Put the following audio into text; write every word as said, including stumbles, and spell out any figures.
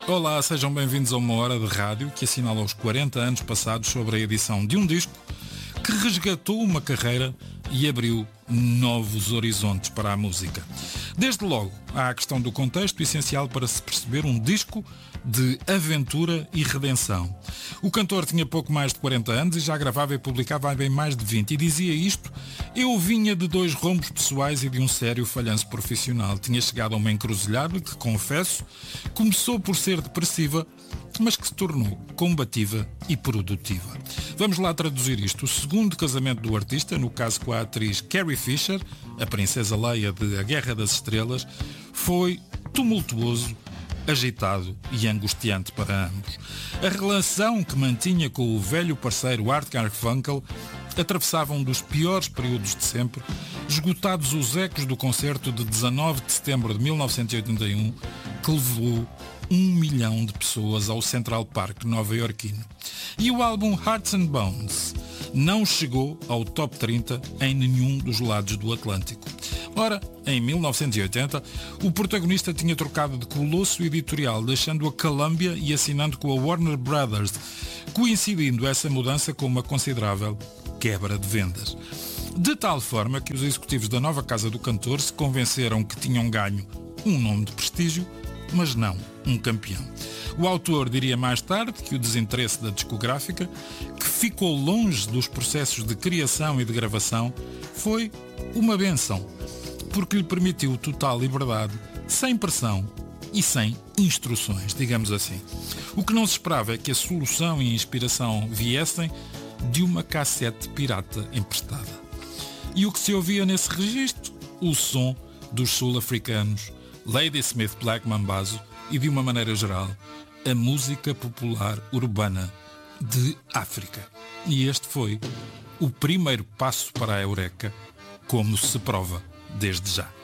Olá, sejam bem-vindos a uma hora de rádio que assinala os quarenta anos passados sobre a edição de um disco que resgatou uma carreira e abriu novos horizontes para a música. Desde logo, há a questão do contexto essencial para se perceber um disco de aventura e redenção. O cantor tinha pouco mais de quarenta anos e já gravava e publicava há bem mais de vinte, e dizia isto: eu vinha de dois rombos pessoais e de um sério falhanço profissional. Tinha chegado a uma encruzilhada que, confesso, começou por ser depressiva, mas que se tornou combativa e produtiva. Vamos lá traduzir isto. O segundo casamento do artista, no caso com a atriz Carrie Fisher, a princesa Leia de A Guerra das Estrelas, foi tumultuoso, agitado e angustiante para ambos. A relação que mantinha com o velho parceiro Art Garfunkel atravessava um dos piores períodos de sempre, esgotados os ecos do concerto de dezanove de setembro de mil novecentos e oitenta e um, que levou um milhão de pessoas ao Central Park nova-iorquino. E o álbum Hearts and Bones não chegou ao top trinta em nenhum dos lados do Atlântico. Ora, em mil novecentos e oitenta, o protagonista tinha trocado de colosso editorial, deixando a Columbia e assinando com a Warner Brothers, coincidindo essa mudança com uma considerável quebra de vendas. De tal forma que os executivos da nova casa do cantor se convenceram que tinham ganho um nome de prestígio, mas não um campeão. O autor diria mais tarde que o desinteresse da discográfica, que ficou longe dos processos de criação e de gravação, foi uma benção, porque lhe permitiu total liberdade, sem pressão e sem instruções, digamos assim. O que não se esperava é que a solução e a inspiração viessem de uma cassete pirata emprestada. E o que se ouvia nesse registro? O som dos sul-africanos Ladysmith Black Mambazo e, de uma maneira geral, a música popular urbana de África. E este foi o primeiro passo para a Eureka, como se prova desde já.